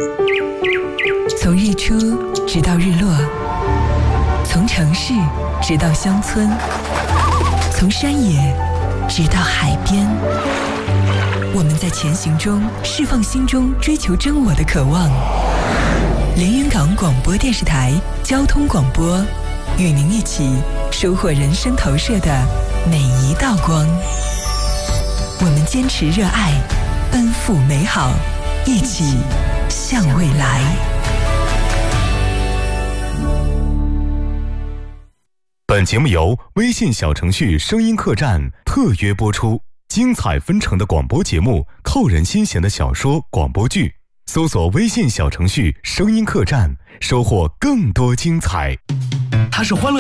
从日出直到日落，从城市直到乡村，从山野直到海边，我们在前行中释放心中追求真我的渴望。连云港广播电视台交通广播，与您一起收获人生投射的每一道光。我们坚持热爱，奔赴美好，一起向未来。 本节目由微信小程序声音客栈特约播出，精彩纷呈的广播节目，扣人心弦的小说广播剧，搜索微信小程序声音客栈，收获更多精彩。 它是欢乐